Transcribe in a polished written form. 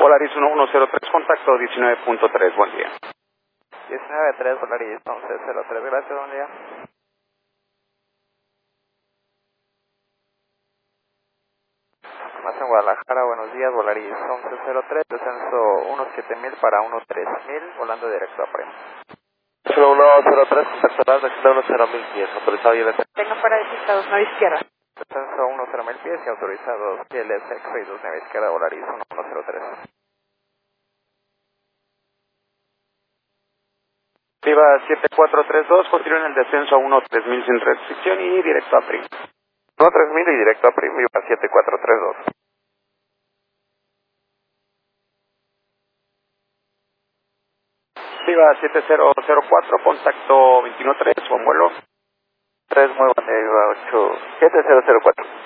Volaris 1103, contacto 19.3, buen día. 19.3, Volaris 1103, gracias, buen día. Más en Guadalajara, buenos días, Volaris 1103, descenso 17.000 para 13.000, volando directo a Prem. 0103, contacto de 10.000 pies, autorizado ILS. Tengo para designados 9 izquierda. Descenso 10.000 pies y autorizados ILS X-Ray 29 izquierda, Volaris 1103. Viva 7432, continúen el descenso a 13000 sin restricción y directo a Prim. 13000 y directo a Prim, Viva 7432. Viva 7004, contacto 213, buen vuelo. 3, muy buen día, Viva 8, 7004.